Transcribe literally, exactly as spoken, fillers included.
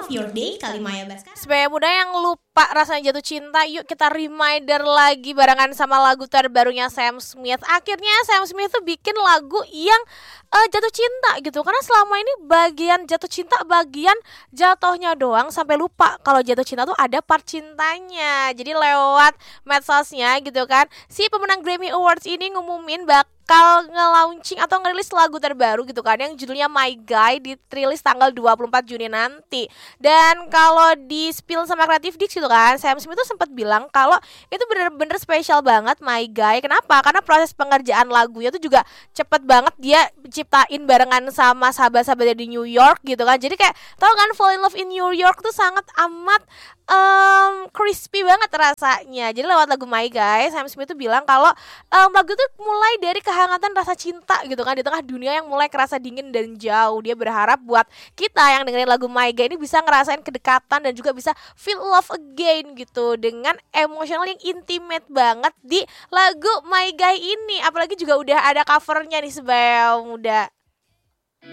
of your day kali Maya Baskara. Sebagai muda yang lupa rasanya jatuh cinta, yuk kita reminder lagi barengan sama lagu terbarunya Sam Smith. Akhirnya Sam Smith tuh bikin lagu yang uh, jatuh cinta gitu. Karena selama ini bagian jatuh cinta bagian jatuhnya doang, sampai lupa kalau jatuh cinta tuh ada part cintanya. Jadi lewat medsosnya gitu kan, si pemenang Grammy Awards ini ngumumin bakal bakal nge-launching atau ngerilis lagu terbaru gitu kan, yang judulnya My Guy, dirilis tanggal dua puluh empat Juni nanti. Dan kalau di spill sama Creative Dix gitu kan, Sam Smith tuh sempat bilang kalau itu bener-bener spesial banget My Guy. Kenapa? Karena proses pengerjaan lagunya tuh juga cepet banget, dia ciptain barengan sama sahabat-sahabatnya di New York gitu kan. Jadi kayak tau kan, Fall in Love in New York tuh sangat amat um, crispy banget rasanya. Jadi lewat lagu My Guy, Sam Smith tuh bilang kalau um, lagu tuh mulai dari kehangatan rasa cinta gitu kan, di tengah dunia yang mulai kerasa dingin dan jauh. Dia berharap buat kita yang dengerin lagu My Guy ini bisa ngerasain kedekatan dan juga bisa feel love again gitu, dengan emosional yang intimate banget di lagu My Guy ini. Apalagi juga udah ada covernya nih sebaya muda.